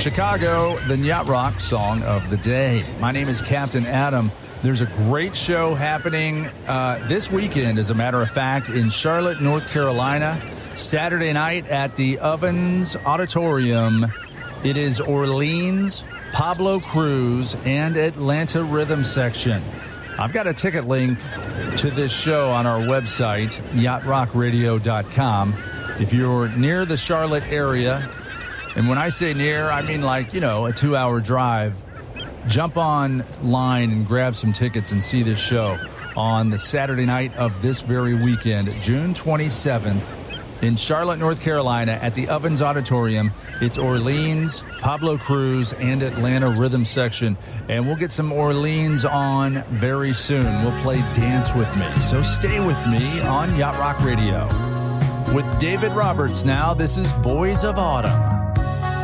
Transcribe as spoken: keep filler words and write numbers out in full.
Chicago, the Yacht Rock song of the day. My name is Captain Adam. There's a great show happening uh, this weekend, as a matter of fact, in Charlotte, North Carolina. Saturday night at the Ovens Auditorium. It is Orleans, Pablo Cruz, and Atlanta Rhythm Section. I've got a ticket link to this show on our website, yacht rock radio dot com. If you're near the Charlotte area, and when I say near, I mean like, you know, a two-hour drive, jump online and grab some tickets and see this show on the Saturday night of this very weekend, June twenty-seventh, in Charlotte, North Carolina, at the Ovens Auditorium. It's Orleans, Pablo Cruz, and Atlanta Rhythm Section. And we'll get some Orleans on very soon. We'll play Dance With Me. So stay with me on Yacht Rock Radio. With David Roberts now, this is Boys of Autumn.